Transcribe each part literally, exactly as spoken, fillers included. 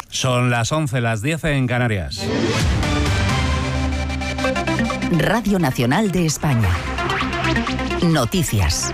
Son las once, las diez en Canarias. Radio Nacional de España. Noticias.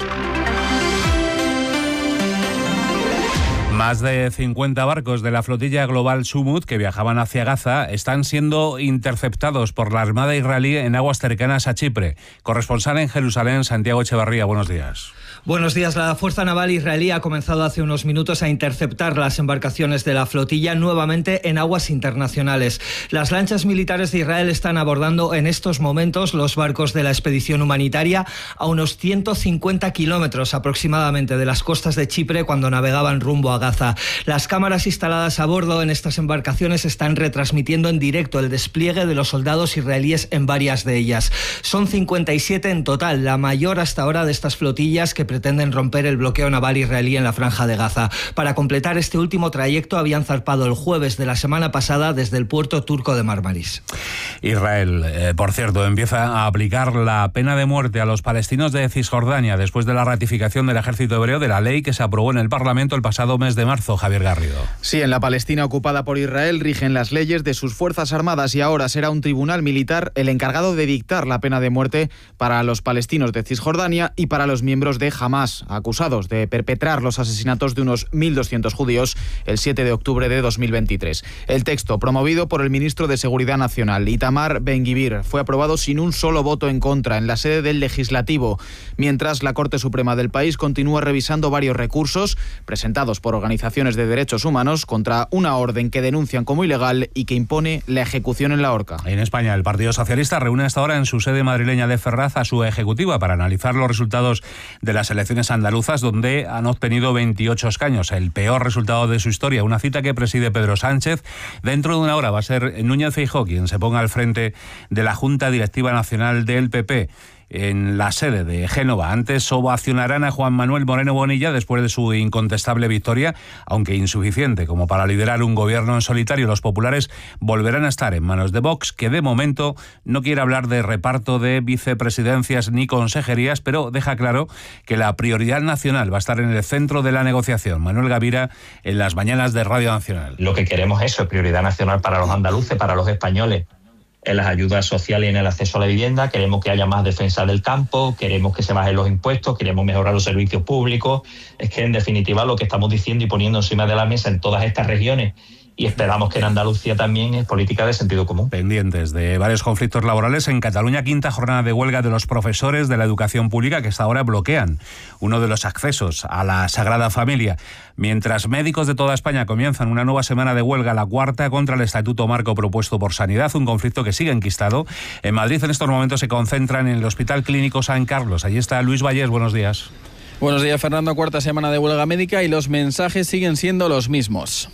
Más de cincuenta barcos de la flotilla global Sumud que viajaban hacia Gaza están siendo interceptados por la Armada israelí en aguas cercanas a Chipre. Corresponsal en Jerusalén, Santiago Echevarría, buenos días. Buenos días. La Fuerza Naval israelí ha comenzado hace unos minutos a interceptar las embarcaciones de la flotilla nuevamente en aguas internacionales. Las lanchas militares de Israel están abordando en estos momentos los barcos de la expedición humanitaria a unos ciento cincuenta kilómetros aproximadamente de las costas de Chipre cuando navegaban rumbo a Gaza. Las cámaras instaladas a bordo en estas embarcaciones están retransmitiendo en directo el despliegue de los soldados israelíes en varias de ellas. Son cincuenta y siete en total, la mayor hasta ahora de estas flotillas que pretenden romper el bloqueo naval israelí en la Franja de Gaza. Para completar este último trayecto habían zarpado el jueves de la semana pasada desde el puerto turco de Marmaris. Israel, eh, por cierto, empieza a aplicar la pena de muerte a los palestinos de Cisjordania después de la ratificación del ejército hebreo de la ley que se aprobó en el Parlamento el pasado mes de marzo. Javier Garrido. Sí, en la Palestina ocupada por Israel rigen las leyes de sus fuerzas armadas y ahora será un tribunal militar el encargado de dictar la pena de muerte para los palestinos de Cisjordania y para los miembros de Hamás, acusados de perpetrar los asesinatos de unos mil doscientos judíos el siete de octubre de dos mil veintitrés. El texto, promovido por el ministro de Seguridad Nacional, Itamar Ben-Gvir, fue aprobado sin un solo voto en contra en la sede del Legislativo, mientras la Corte Suprema del país continúa revisando varios recursos presentados por organizaciones de derechos humanos contra una orden que denuncian como ilegal y que impone la ejecución en la horca. En España, el Partido Socialista reúne hasta ahora en su sede madrileña de Ferraz a su ejecutiva para analizar los resultados de las elecciones andaluzas, donde han obtenido veintiocho escaños, el peor resultado de su historia. Una cita que preside Pedro Sánchez. Dentro de una hora va a ser Núñez Feijóo quien se ponga al frente de la Junta Directiva Nacional del P P. En la sede de Génova. Antes ovacionarán a Juan Manuel Moreno Bonilla después de su incontestable victoria, aunque insuficiente como para liderar un gobierno en solitario. Los populares volverán a estar en manos de Vox, que de momento no quiere hablar de reparto de vicepresidencias ni consejerías, pero deja claro que la prioridad nacional va a estar en el centro de la negociación. Manuel Gavira, en las mañanas de Radio Nacional. Lo que queremos es eso, prioridad nacional para los andaluces, para los españoles. En las ayudas sociales y en el acceso a la vivienda, queremos que haya más defensa del campo, queremos que se bajen los impuestos, queremos mejorar los servicios públicos. Es que en definitiva lo que estamos diciendo y poniendo encima de la mesa en todas estas regiones, y esperamos que en Andalucía también, es política de sentido común. Pendientes de varios conflictos laborales en Cataluña, quinta jornada de huelga de los profesores de la educación pública que hasta ahora bloquean uno de los accesos a la Sagrada Familia. Mientras médicos de toda España comienzan una nueva semana de huelga, la cuarta contra el Estatuto Marco propuesto por Sanidad, un conflicto que sigue enquistado. En Madrid en estos momentos se concentran en el Hospital Clínico San Carlos. Allí está Luis Vallés, buenos días. Buenos días, Fernando. Cuarta semana de huelga médica y los mensajes siguen siendo los mismos.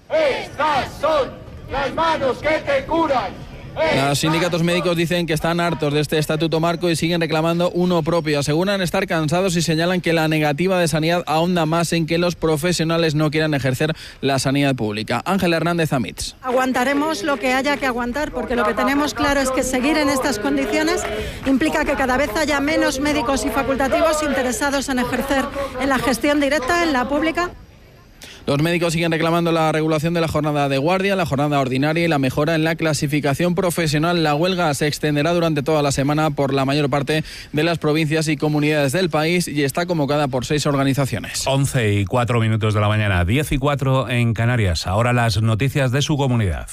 Estas son las manos que te curan. Los sindicatos médicos dicen que están hartos de este estatuto marco y siguen reclamando uno propio. Aseguran estar cansados y señalan que la negativa de sanidad ahonda más en que los profesionales no quieran ejercer la sanidad pública. Ángela Hernández Amitz. Aguantaremos lo que haya que aguantar, porque lo que tenemos claro es que seguir en estas condiciones implica que cada vez haya menos médicos y facultativos interesados en ejercer en la gestión directa, en la pública. Los médicos siguen reclamando la regulación de la jornada de guardia, la jornada ordinaria y la mejora en la clasificación profesional. La huelga se extenderá durante toda la semana por la mayor parte de las provincias y comunidades del país y está convocada por seis organizaciones. once y cuatro minutos de la mañana, diez y cuatro en Canarias. Ahora las noticias de su comunidad.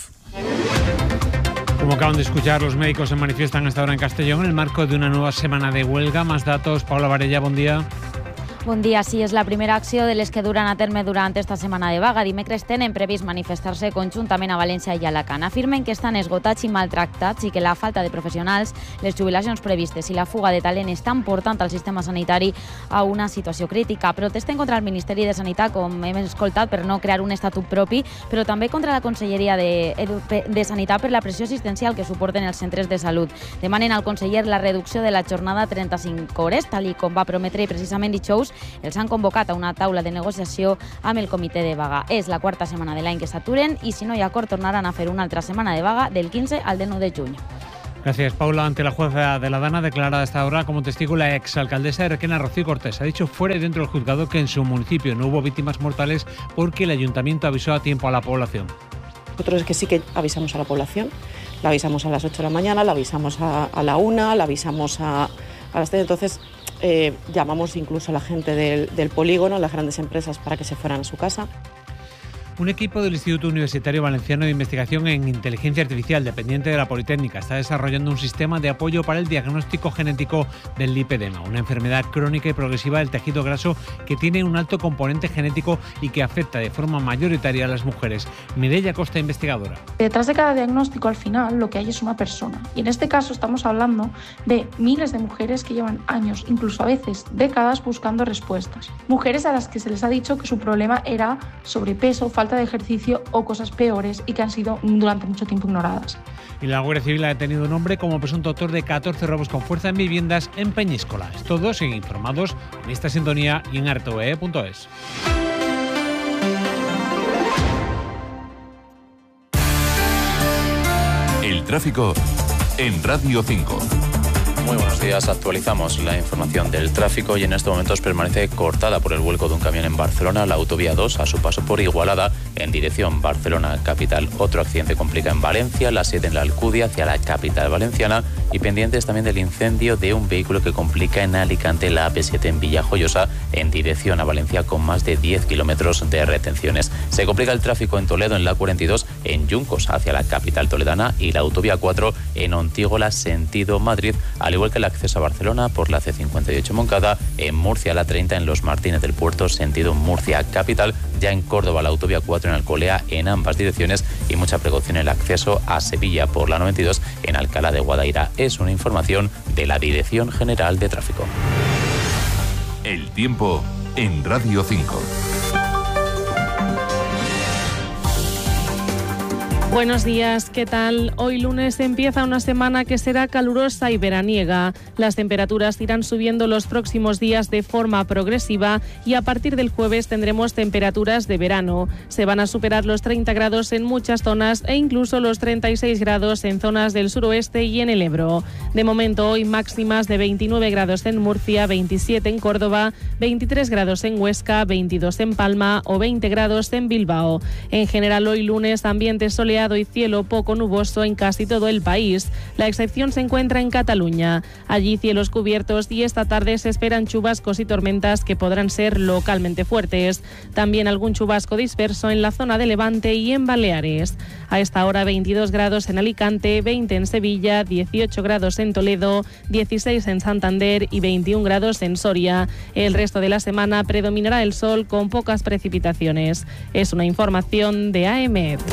Como acaban de escuchar, los médicos se manifiestan hasta ahora en Castellón en el marco de una nueva semana de huelga. Más datos, Paula Varella, buen día. Bon dia, sí, és la primera acció de les que duran a terme durant esta setmana de vaga. Dimecres tenen previst manifestar-se conjuntament a València i Alacant. Afirmen que estan esgotats i maltractats i que la falta de professionals, les jubilacions previstes i la fuga de talent estan portant al sistema sanitari a una situació crítica. Protesten contra el Ministeri de Sanitat, com hem escoltat, per no crear un estatut propi, però també contra la Conselleria de, de Sanitat per la pressió assistencial que suporten els centres de salut. Demanen al conseller la reducció de la jornada a trenta-cinc hores, tal i com va prometre precisament dijous. Els han convocat a una taula de negociació amb el comitè de vaga. És la quarta setmana de l'any que s'aturen i si no hi ha acord tornaran a fer una altra setmana de vaga del quince al dinou de juny. Gracias, Paula. Ante la jueza de la Dana, declarada hasta ahora como testigo la exalcaldesa de Requena, Rocío Cortés, ha dicho fuera y dentro del juzgado que en su municipio no hubo víctimas mortales porque el ayuntamiento avisó a tiempo a la población. Nosotros es que sí que avisamos a la población, la avisamos a las ocho de la mañana, la avisamos a, a la una, la avisamos a, a las tres, entonces eh, llamamos incluso a la gente del, del polígono, las grandes empresas, para que se fueran a su casa. Un equipo del Instituto Universitario Valenciano de Investigación en Inteligencia Artificial, dependiente de la Politécnica, está desarrollando un sistema de apoyo para el diagnóstico genético del lipedema, una enfermedad crónica y progresiva del tejido graso que tiene un alto componente genético y que afecta de forma mayoritaria a las mujeres. Mireia Costa, investigadora. Detrás de cada diagnóstico, al final, lo que hay es una persona. Y en este caso estamos hablando de miles de mujeres que llevan años, incluso a veces décadas, buscando respuestas. Mujeres a las que se les ha dicho que su problema era sobrepeso, falta de ejercicio o cosas peores y que han sido durante mucho tiempo ignoradas. Y la Guardia Civil ha detenido a un hombre como presunto autor de catorce robos con fuerza en viviendas en Peñíscola. Todos siguen informados en esta sintonía y en r t v e punto es. El tráfico en Radio cinco. Muy buenos días, actualizamos la información del tráfico y en estos momentos permanece cortada por el vuelco de un camión en Barcelona, la autovía dos a su paso por Igualada en dirección Barcelona capital. Otro accidente complica en Valencia, la siete en la Alcudia hacia la capital valenciana y pendientes también del incendio de un vehículo que complica en Alicante la A P siete en Villajoyosa en dirección a Valencia con más de diez kilómetros de retenciones. Se complica el tráfico en Toledo en la cuarenta y dos en Yuncos hacia la capital toledana y la autovía cuatro en Ontígola sentido Madrid, al igual que el acceso a Barcelona por la C cincuenta y ocho Moncada, en Murcia la treinta en Los Martínez del Puerto sentido Murcia capital, ya en Córdoba la autovía cuatro en Alcolea en ambas direcciones y mucha precaución en el acceso a Sevilla por la noventa y dos en Alcalá de Guadaira. Es una información de la Dirección General de Tráfico. El tiempo en Radio cinco. Buenos días, ¿qué tal? Hoy lunes empieza una semana que será calurosa y veraniega. Las temperaturas irán subiendo los próximos días de forma progresiva y a partir del jueves tendremos temperaturas de verano. Se van a superar los treinta grados en muchas zonas e incluso los treinta y seis grados en zonas del suroeste y en el Ebro. De momento hoy máximas de veintinueve grados en Murcia, veintisiete en Córdoba, veintitrés grados en Huesca, veintidós en Palma o veinte grados en Bilbao. En general hoy lunes ambiente soleado y cielo poco nuboso en casi todo el país. La excepción se encuentra en Cataluña. Allí cielos cubiertos y esta tarde se esperan chubascos y tormentas que podrán ser localmente fuertes. También algún chubasco disperso en la zona de Levante y en Baleares. A esta hora veintidós grados en Alicante, veinte en Sevilla, dieciocho grados en Toledo, dieciséis en Santander y veintiún grados en Soria. El resto de la semana predominará el sol con pocas precipitaciones. Es una información de A M E D.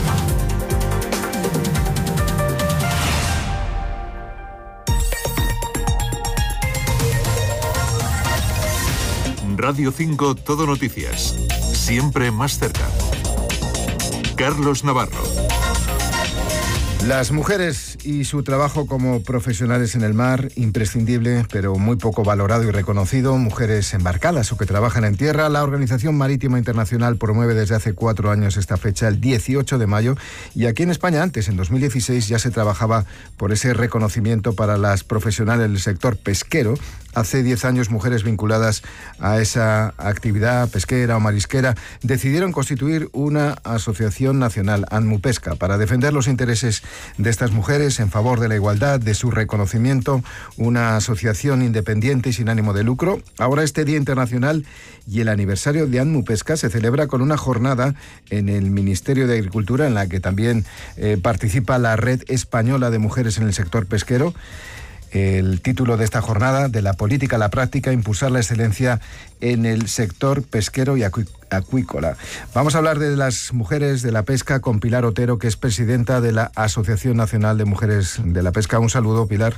Radio cinco Todo Noticias. Siempre más cerca. Carlos Navarro. Las mujeres y su trabajo como profesionales en el mar, imprescindible, pero muy poco valorado y reconocido. Mujeres embarcadas o que trabajan en tierra. La Organización Marítima Internacional promueve desde hace cuatro años esta fecha, el dieciocho de mayo. Y aquí en España antes, en dos mil dieciséis, ya se trabajaba por ese reconocimiento para las profesionales del sector pesquero. Hace diez años, mujeres vinculadas a esa actividad pesquera o marisquera decidieron constituir una asociación nacional, ANMUPESCA, para defender los intereses de estas mujeres en favor de la igualdad, de su reconocimiento, una asociación independiente y sin ánimo de lucro. Ahora este Día Internacional y el aniversario de ANMUPESCA se celebra con una jornada en el Ministerio de Agricultura en la que también eh, participa la Red Española de Mujeres en el Sector Pesquero. El título de esta jornada, de la política a la práctica, impulsar la excelencia en el sector pesquero y acuícola. Vamos a hablar de las mujeres de la pesca con Pilar Otero, que es presidenta de la Asociación Nacional de Mujeres de la Pesca. Un saludo, Pilar.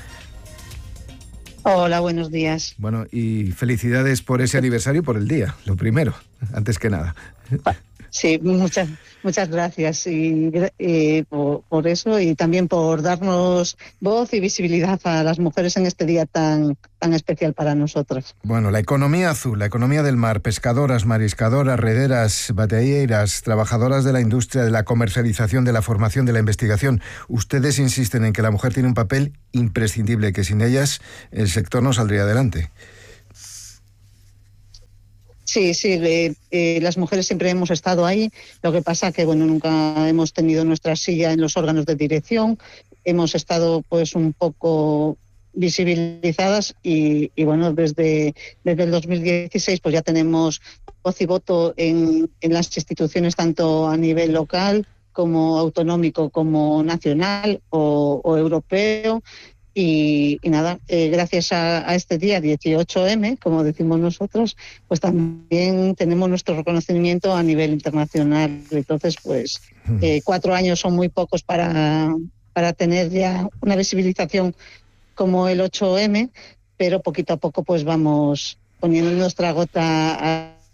Hola, buenos días. Bueno, y felicidades por ese aniversario y por el día, lo primero, antes que nada. Sí, muchas muchas gracias y, y por, por eso y también por darnos voz y visibilidad a las mujeres en este día tan tan especial para nosotras. Bueno, la economía azul, la economía del mar, pescadoras, mariscadoras, rederas, bateeiras, trabajadoras de la industria, de la comercialización, de la formación, de la investigación. Ustedes insisten en que la mujer tiene un papel imprescindible, que sin ellas el sector no saldría adelante. Sí, sí, eh, eh, las mujeres siempre hemos estado ahí. Lo que pasa que, bueno, nunca hemos tenido nuestra silla en los órganos de dirección. Hemos estado, pues, un poco visibilizadas y, y bueno, desde, desde el dos mil dieciséis pues ya tenemos voz y voto en, en las instituciones tanto a nivel local como autonómico, como nacional o, o europeo. Y, y nada, eh, gracias a, a este día dieciocho eme, como decimos nosotros, pues también tenemos nuestro reconocimiento a nivel internacional. Entonces, pues eh, cuatro años son muy pocos para, para tener ya una visibilización como el ocho eme, pero poquito a poco pues vamos poniendo nuestra gota a...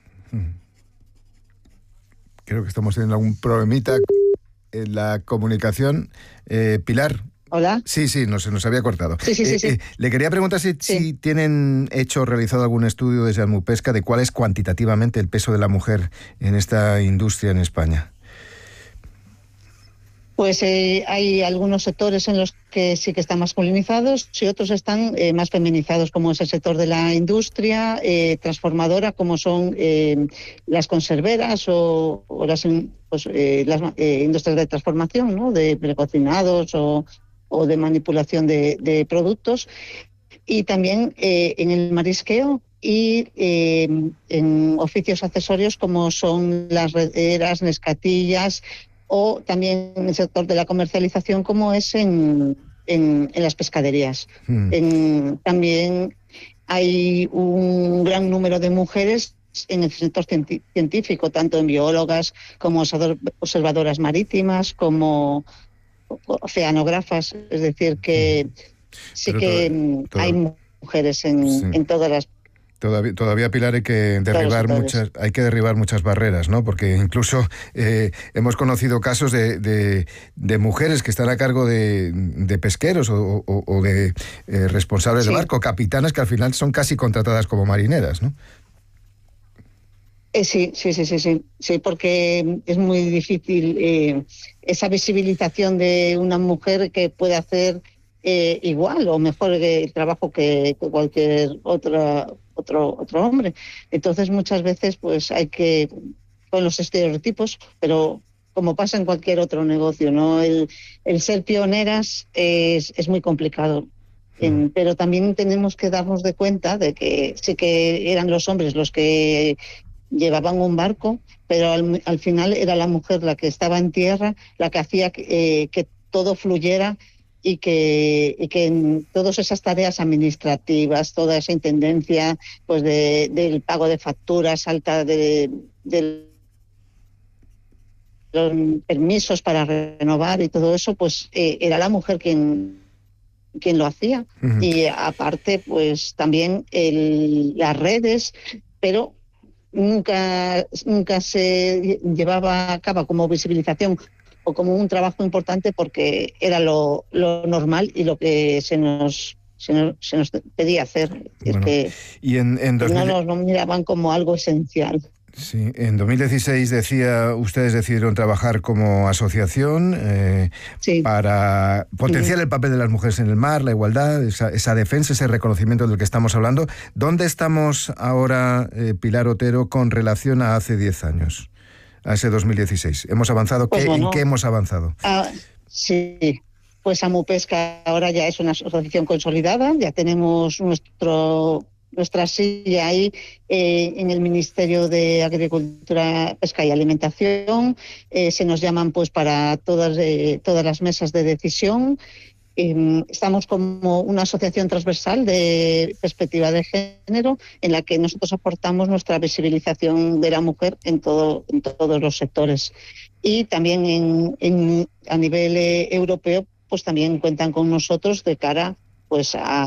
Creo que estamos teniendo algún problemita en la comunicación. Eh, Pilar. Hola. Sí, sí, nos, nos había cortado. Sí, sí, sí, eh, sí. Eh, le quería preguntar si, sí. si tienen hecho o realizado algún estudio desde Almupesca de cuál es cuantitativamente el peso de la mujer en esta industria en España. Pues eh, hay algunos sectores en los que sí que están masculinizados y otros están eh, más feminizados, como es el sector de la industria eh, transformadora, como son eh, las conserveras o, o las, pues, eh, las eh, industrias de transformación, ¿no? De precocinados o, o de manipulación de, de productos. Y también eh, en el marisqueo y eh, en oficios accesorios como son las rederas, nescatillas, o también en el sector de la comercialización como es en, en, en las pescaderías. Mm. En, también hay un gran número de mujeres en el sector científico, tanto en biólogas como observadoras marítimas, como oceanógrafas, es decir, que sí Pero que todo, todo, hay mujeres en, sí. en todas las Todavía, todavía, Pilar, hay que derribar todos, muchas, hay que derribar muchas barreras, ¿no? Porque incluso eh, hemos conocido casos de, de, de mujeres que están a cargo de, de pesqueros o, o, o de eh, responsables sí. de barco, capitanas que al final son casi contratadas como marineras, ¿no? Eh, sí, sí, sí, sí, sí, sí, porque es muy difícil eh, esa visibilización de una mujer que puede hacer eh, igual o mejor el trabajo que, que cualquier otra otro otro hombre. Entonces muchas veces pues hay que con los estereotipos, pero como pasa en cualquier otro negocio, ¿no? El, el ser pioneras es, es muy complicado. En, pero también tenemos que darnos de cuenta de que sí que eran los hombres los que llevaban un barco, pero al, al final era la mujer la que estaba en tierra, la que hacía eh, que todo fluyera y que, y que en todas esas tareas administrativas, toda esa intendencia pues de, del pago de facturas, alta de, de los permisos para renovar y todo eso, pues eh, era la mujer quien, quien lo hacía. Uh-huh. Y aparte, pues también el, las redes, pero nunca, nunca se llevaba a cabo como visibilización o como un trabajo importante porque era lo, lo normal y lo que se nos, se nos, se nos pedía hacer. Bueno, es que, y en, en dos mil... no nos no miraban como algo esencial. Sí, en dos mil dieciséis decía, ustedes decidieron trabajar como asociación eh, sí. para potenciar sí. el papel de las mujeres en el mar, la igualdad, esa, esa defensa, ese reconocimiento del que estamos hablando. ¿Dónde estamos ahora, eh, Pilar Otero, con relación a hace diez años? A ese dos mil dieciséis. ¿Hemos avanzado? Pues ¿Qué, bueno, ¿En qué hemos avanzado? Ah, sí, pues Amupesca ahora ya es una asociación consolidada, ya tenemos nuestro nuestra silla ahí eh, en el Ministerio de Agricultura, Pesca y Alimentación. Eh, se nos llaman pues para todas, eh, todas las mesas de decisión. Eh, estamos como una asociación transversal de perspectiva de género en la que nosotros aportamos nuestra visibilización de la mujer en, todo, en todos los sectores. Y también en, en, a nivel eh, europeo pues también cuentan con nosotros de cara pues a,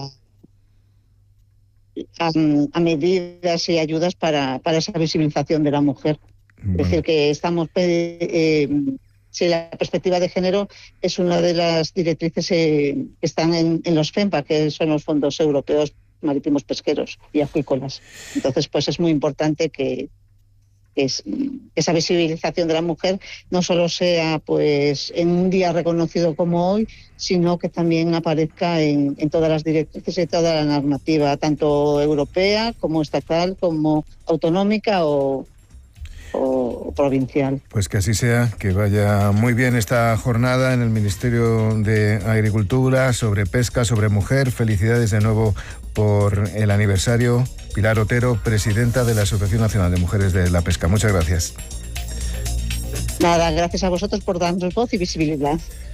a, a medidas y ayudas para, para esa visibilización de la mujer. Bueno. Es decir, que estamos... Eh, Sí, la perspectiva de género es una de las directrices eh, que están en, en los FEMPA, que son los fondos europeos marítimos pesqueros y acuícolas. Entonces, pues es muy importante que, que es, esa visibilización de la mujer no solo sea pues en un día reconocido como hoy, sino que también aparezca en, en todas las directrices y toda la normativa, tanto europea como estatal, como autonómica o, o provincial. Pues que así sea, que vaya muy bien esta jornada en el Ministerio de Agricultura sobre pesca, sobre mujer. Felicidades de nuevo por el aniversario. Pilar Otero, presidenta de la Asociación Nacional de Mujeres de la Pesca. Muchas gracias. Nada, gracias a vosotros por darnos voz y visibilidad.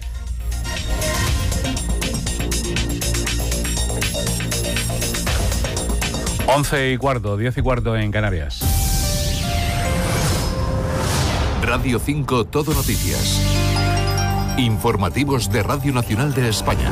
Once y cuarto, diez y cuarto en Canarias. Radio cinco Todo Noticias. Informativos de Radio Nacional de España.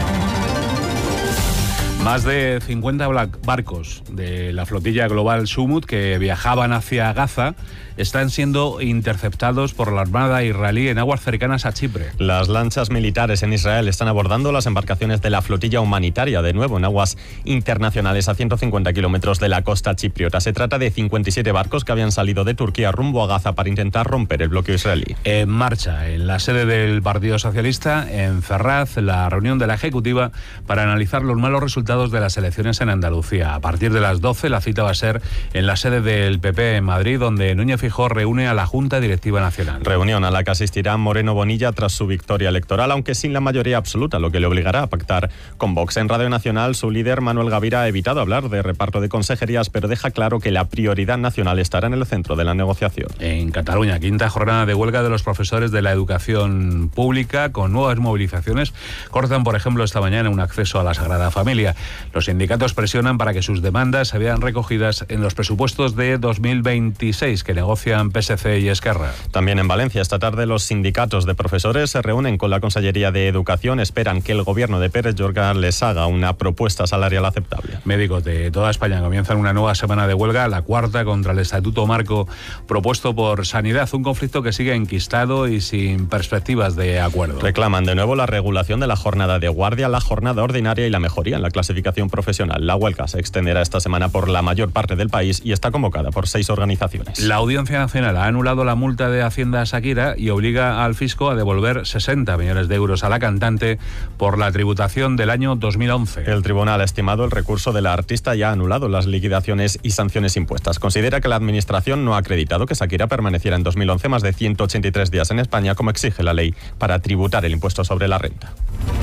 Más de cincuenta barcos de la flotilla global Sumut que viajaban hacia Gaza están siendo interceptados por la Armada israelí en aguas cercanas a Chipre. Las lanchas militares en Israel están abordando las embarcaciones de la flotilla humanitaria, de nuevo en aguas internacionales a ciento cincuenta kilómetros de la costa chipriota. Se trata de cincuenta y siete barcos que habían salido de Turquía rumbo a Gaza para intentar romper el bloqueo israelí. En marcha, en la sede del Partido Socialista, en Ferraz, la reunión de la Ejecutiva para analizar los malos resultados de las elecciones en Andalucía. A partir de las doce, la cita va a ser en la sede del P P en Madrid, donde Núñez Feijóo reúne a la Junta Directiva Nacional. Reunión a la que asistirá Moreno Bonilla tras su victoria electoral, aunque sin la mayoría absoluta, lo que le obligará a pactar con Vox. En Radio Nacional, su líder, Manuel Gavira, ha evitado hablar de reparto de consejerías, pero deja claro que la prioridad nacional estará en el centro de la negociación. En Cataluña, quinta jornada de huelga de los profesores de la educación pública, con nuevas movilizaciones. Cortan, por ejemplo, esta mañana un acceso a la Sagrada Familia. Los sindicatos presionan para que sus demandas se vean recogidas en los presupuestos de dos mil veintiséis que negocian P S C y Esquerra. También en Valencia, esta tarde, los sindicatos de profesores se reúnen con la Consellería de Educación. Esperan que el gobierno de Pérez Llorca les haga una propuesta salarial aceptable. Médicos de toda España comienzan una nueva semana de huelga, la cuarta contra el estatuto marco propuesto por Sanidad, un conflicto que sigue enquistado y sin perspectivas de acuerdo. Reclaman de nuevo la regulación de la jornada de guardia, la jornada ordinaria y la mejoría en la clasificación profesional. La huelga se extenderá esta semana por la mayor parte del país y está convocada por seis organizaciones. La Audiencia Nacional ha anulado la multa de Hacienda a Shakira y obliga al fisco a devolver sesenta millones de euros a la cantante por la tributación del año dos mil once. El tribunal ha estimado el recurso de la artista y ha anulado las liquidaciones y sanciones impuestas. Considera que la administración no ha acreditado que Shakira permaneciera en dos mil once más de ciento ochenta y tres días en España, como exige la ley para tributar el impuesto sobre la renta.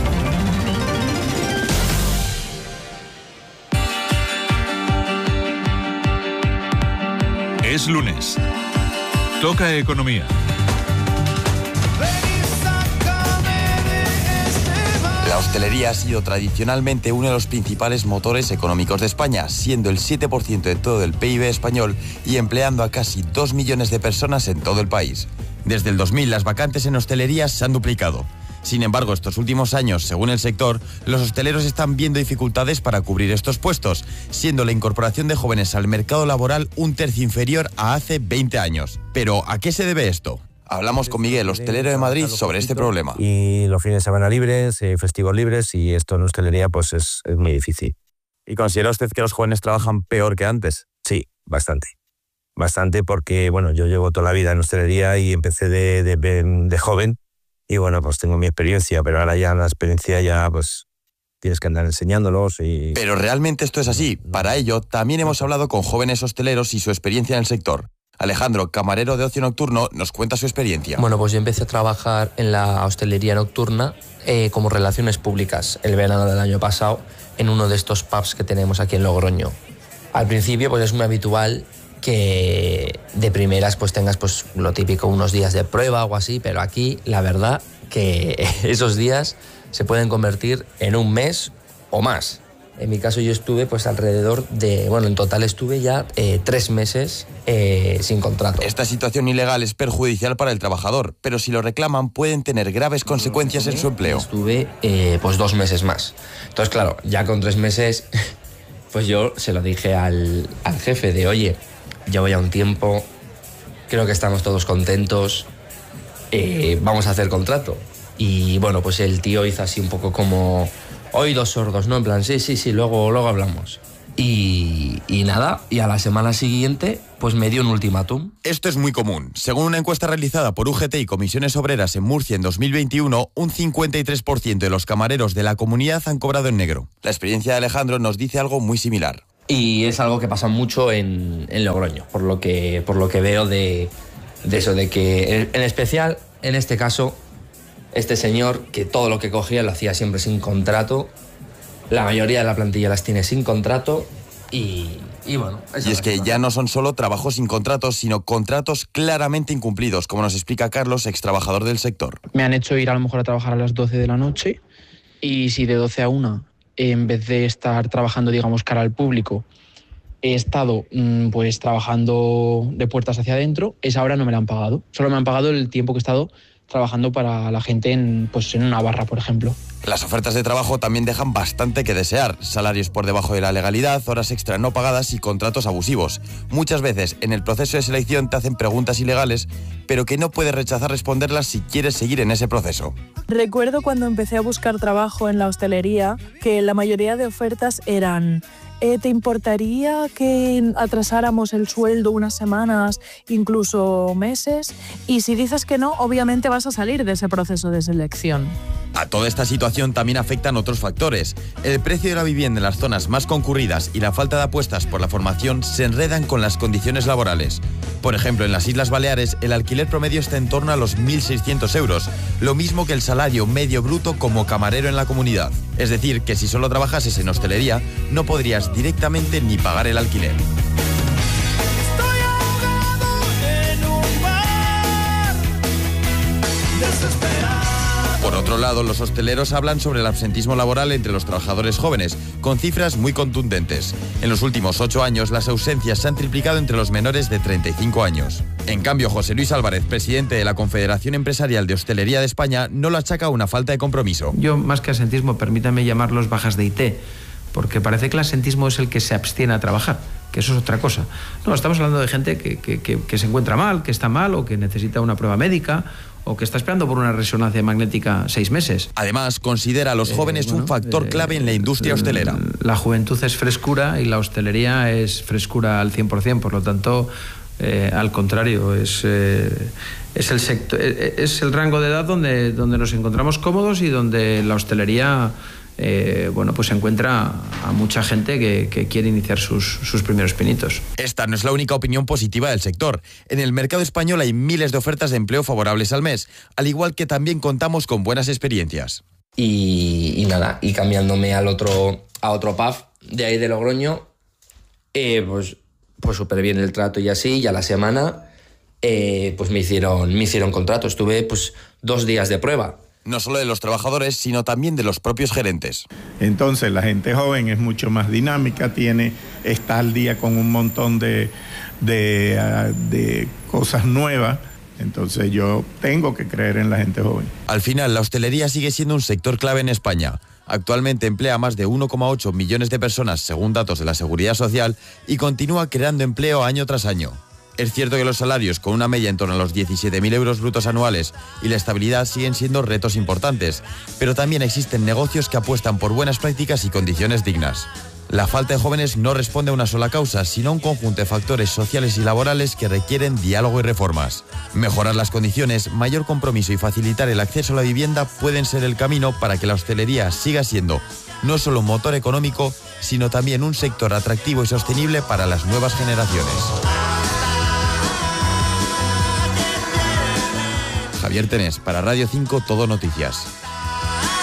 Es lunes. Toca economía. La hostelería ha sido tradicionalmente uno de los principales motores económicos de España, siendo el siete por ciento de todo el P I B español y empleando a casi dos millones de personas en todo el país. Desde el dos mil, las vacantes en hostelería se han duplicado. Sin embargo, estos últimos años, según el sector, los hosteleros están viendo dificultades para cubrir estos puestos, siendo la incorporación de jóvenes al mercado laboral un tercio inferior a hace veinte años. Pero, ¿a qué se debe esto? Hablamos con Miguel, hostelero de Madrid, sobre este problema. Y los fines de semana libres, eh, festivos libres, y esto en hostelería pues es, es muy difícil. ¿Y considera usted que los jóvenes trabajan peor que antes? Sí, bastante. Bastante porque, bueno, yo llevo toda la vida en hostelería y empecé de, de, de joven. Y bueno, pues tengo mi experiencia, pero ahora ya la experiencia ya pues tienes que andar enseñándolos y... Pero realmente esto es así. Para ello, también hemos hablado con jóvenes hosteleros y su experiencia en el sector. Alejandro, camarero de ocio nocturno, nos cuenta su experiencia. Bueno, pues yo empecé a trabajar en la hostelería nocturna eh, como relaciones públicas el verano del año pasado en uno de estos pubs que tenemos aquí en Logroño. Al principio pues es muy habitual que de primeras pues tengas pues lo típico, unos días de prueba o así, pero aquí la verdad que esos días se pueden convertir en un mes o más. En mi caso yo estuve pues alrededor de, bueno, en total estuve ya eh, tres meses eh, sin contrato. Esta situación ilegal es perjudicial para el trabajador, pero si lo reclaman pueden tener graves consecuencias en su empleo. Estuve eh, pues dos meses más. Entonces claro, ya con tres meses pues yo se lo dije al, al jefe de, oye, llevo ya un tiempo, creo que estamos todos contentos, eh, vamos a hacer contrato. Y bueno, pues el tío hizo así un poco como oídos sordos, ¿no? En plan, sí, sí, sí, luego, luego hablamos. Y, y nada, y a la semana siguiente pues me dio un ultimátum. Esto es muy común. Según una encuesta realizada por U G T y Comisiones Obreras en Murcia en dos mil veintiuno, un cincuenta y tres por ciento de los camareros de la comunidad han cobrado en negro. La experiencia de Alejandro nos dice algo muy similar. Y es algo que pasa mucho en, en Logroño, por lo que, por lo que veo de, de eso, de que en especial, en este caso, este señor, que todo lo que cogía lo hacía siempre sin contrato. La mayoría de la plantilla las tiene sin contrato y, y bueno... Y es que ya no son solo trabajos sin contratos, sino contratos claramente incumplidos, como nos explica Carlos, ex trabajador del sector. Me han hecho ir a lo mejor a trabajar a las doce de la noche y si de doce a una, en vez de estar trabajando, digamos, cara al público, he estado pues trabajando de puertas hacia adentro, esa hora no me la han pagado. Solo me han pagado el tiempo que he estado trabajando para la gente en, pues, en una barra, por ejemplo. Las ofertas de trabajo también dejan bastante que desear. Salarios por debajo de la legalidad, horas extra no pagadas y contratos abusivos. Muchas veces en el proceso de selección te hacen preguntas ilegales, pero que no puedes rechazar responderlas si quieres seguir en ese proceso. Recuerdo cuando empecé a buscar trabajo en la hostelería que la mayoría de ofertas eran... Eh, ¿te importaría que atrasáramos el sueldo unas semanas, incluso meses? Y si dices que no, obviamente vas a salir de ese proceso de selección. A toda esta situación también afectan otros factores. El precio de la vivienda en las zonas más concurridas y la falta de apuestas por la formación se enredan con las condiciones laborales. Por ejemplo, en las Islas Baleares el alquiler promedio está en torno a los mil seiscientos euros, lo mismo que el salario medio bruto como camarero en la comunidad. Es decir, que si solo trabajases en hostelería, no podrías directamente ni pagar el alquiler. Estoy ahogado en un bar, desesperado. Por otro lado, los hosteleros hablan sobre el absentismo laboral entre los trabajadores jóvenes, con cifras muy contundentes. En los últimos ocho años, las ausencias se han triplicado entre los menores de treinta y cinco años. En cambio, José Luis Álvarez, presidente de la Confederación Empresarial de Hostelería de España, no lo achaca a una falta de compromiso. Yo, más que absentismo, permítame llamarlos bajas de I T, porque parece que el absentismo es el que se abstiene a trabajar, que eso es otra cosa. No, estamos hablando de gente que, que, que, que se encuentra mal, que está mal o que necesita una prueba médica o que está esperando por una resonancia magnética seis meses. Además, considera a los jóvenes eh, bueno, un factor eh, clave en la industria hostelera. La juventud es frescura y la hostelería es frescura al cien por ciento, por lo tanto, eh, al contrario, es, eh, es, el sector, es el rango de edad donde, donde nos encontramos cómodos y donde la hostelería... Eh, bueno, pues se encuentra a mucha gente que, que quiere iniciar sus, sus primeros pinitos. Esta no es la única opinión positiva del sector. En el mercado español hay miles de ofertas de empleo favorables al mes, al igual que también contamos con buenas experiencias. Y, y nada, y cambiándome al otro, a otro pub de ahí de Logroño, eh, pues, pues súper bien el trato y así, y a la semana eh, pues me hicieron, me hicieron contrato. Estuve pues dos días de prueba. No solo de los trabajadores, sino también de los propios gerentes. Entonces la gente joven es mucho más dinámica, tiene, está al día con un montón de, de, uh, de cosas nuevas. Entonces yo tengo que creer en la gente joven. Al final, la hostelería sigue siendo un sector clave en España. Actualmente emplea a más de uno coma ocho millones de personas, según datos de la Seguridad Social, y continúa creando empleo año tras año. Es cierto que los salarios, con una media en torno a los diecisiete mil euros brutos anuales, y la estabilidad siguen siendo retos importantes, pero también existen negocios que apuestan por buenas prácticas y condiciones dignas. La falta de jóvenes no responde a una sola causa, sino a un conjunto de factores sociales y laborales que requieren diálogo y reformas. Mejorar las condiciones, mayor compromiso y facilitar el acceso a la vivienda pueden ser el camino para que la hostelería siga siendo no solo un motor económico, sino también un sector atractivo y sostenible para las nuevas generaciones. Javier Tenés, para Radio cinco, Todo Noticias.